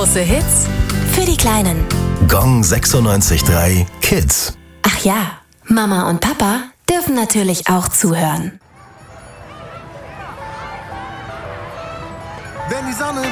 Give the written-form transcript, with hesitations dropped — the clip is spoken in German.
Große Hits für die Kleinen. Gong 96.3 Kids. Ach ja, Mama und Papa dürfen natürlich auch zuhören. Wenn die Sonne